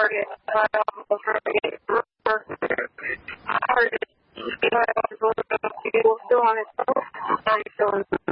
Target. I was trying to get I heard it. I was going to still on his phone. How you feeling?